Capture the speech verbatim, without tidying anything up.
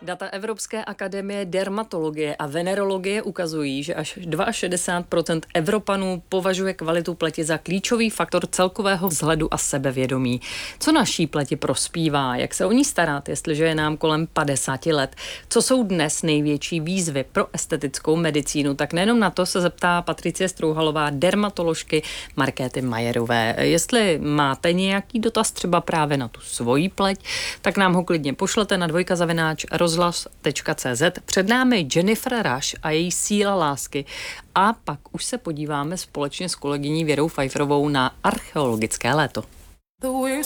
Data Evropské akademie dermatologie a venerologie ukazují, že až šedesát dva procent Evropanů považuje kvalitu pleti za klíčový faktor celkového vzhledu a sebevědomí. Co naší pleti prospívá? Jak se o ní starat, jestliže je nám kolem padesáti let? Co jsou dnes největší výzvy pro estetickou medicínu? Tak nejenom na to se zeptá Patricie Strouhalová, dermatoložky Markéty Majerové. Jestli máte nějaký dotaz třeba právě na tu svoji pleť, tak nám ho klidně pošlete na dvojka zavináč rozhlas tečka cé zet. Před námi Jennifer Rush a její síla lásky. A pak už se podíváme společně s kolegyní Věrou Pfeifferovou na archeologické léto.